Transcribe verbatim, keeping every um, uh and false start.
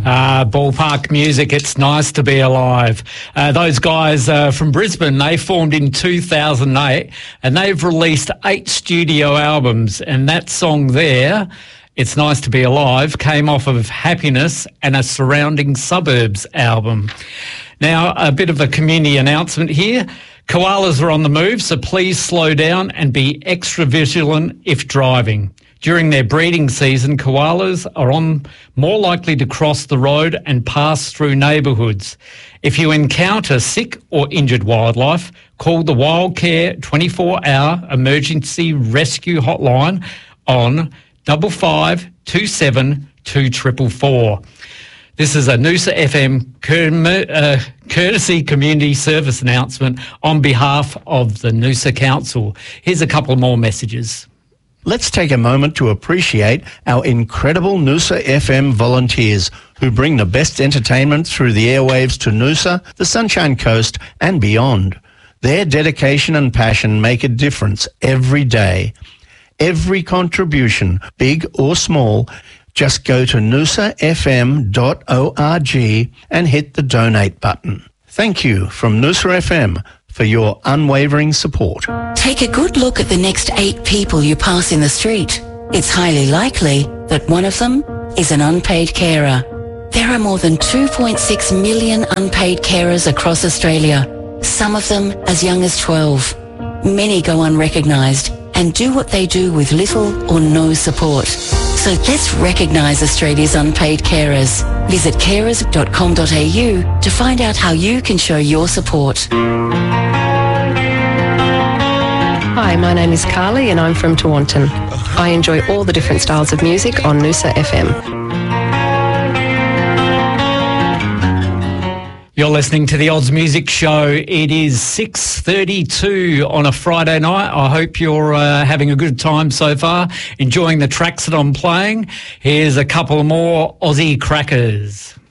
Uh, ballpark music, it's nice to be alive. Uh, those guys uh, from Brisbane, they formed in two thousand eight and they've released eight studio albums, and that song there, It's Nice to Be Alive, came off of Happiness and a Surrounding Suburbs album. Now, a bit of a community announcement here. Koalas are on the move, so please slow down and be extra vigilant if driving. During their breeding season, koalas are on more likely to cross the road and pass through neighbourhoods. If you encounter sick or injured wildlife, call the Wildcare twenty-four hour emergency rescue hotline on double five two seven two triple four. This is a Noosa F M uh, courtesy community service announcement on behalf of the Noosa Council. Here's a couple more messages. Let's take a moment to appreciate our incredible Noosa F M volunteers who bring the best entertainment through the airwaves to Noosa, the Sunshine Coast and beyond. Their dedication and passion make a difference every day. Every contribution, big or small, just go to noosa f m dot org and hit the donate button. Thank you from Noosa F M for your unwavering support. Take a good look at the next eight people you pass in the street. It's highly likely that one of them is an unpaid carer. There are more than two point six million unpaid carers across Australia, some of them as young as twelve. Many go unrecognised and do what they do with little or no support. So let's recognise Australia's unpaid carers. Visit carers dot com dot a u to find out how you can show your support. Hi, my name is Carly and I'm from Tewantin. I enjoy all the different styles of music on Noosa F M. You're listening to the Oz Music Show. It is six thirty-two on a Friday night. I hope you're uh, having a good time so far, enjoying the tracks that I'm playing. Here's a couple more Aussie crackers.